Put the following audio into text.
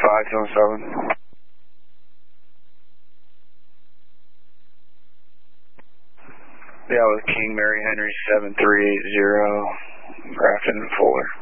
577. Yeah, with King Mary Henry 7380, Grafton and Fuller.